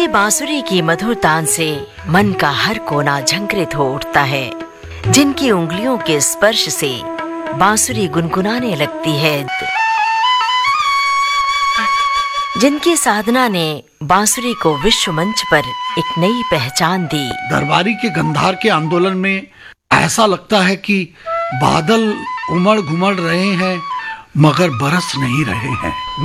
जिनकी बांसुरी की मधुर तान से मन का हर कोना झंकृत हो उठता है, जिनकी उंगलियों के स्पर्श से बांसुरी गुनगुनाने लगती है, जिनकी साधना ने बांसुरी को विश्व मंच पर एक नई पहचान दी। दरबारी के गंधार के आंदोलन में ऐसा लगता है कि बादल उमड़ घुमड़ रहे हैं मगर बरस नहीं रहे हैं।